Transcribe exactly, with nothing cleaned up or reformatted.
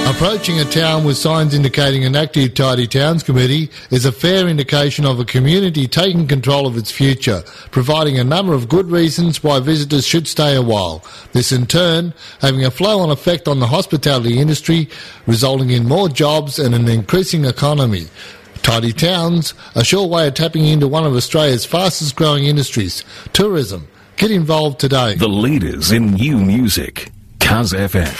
Approaching a town with signs indicating an active Tidy Towns committee is a fair indication of a community taking control of its future, providing a number of good reasons why visitors should stay a while. This in turn having a flow-on effect on the hospitality industry, resulting in more jobs and an increasing economy. Tidy Towns, a sure way of tapping into one of Australia's fastest growing industries, tourism. Get involved today. The leaders in new music. Cuz F M.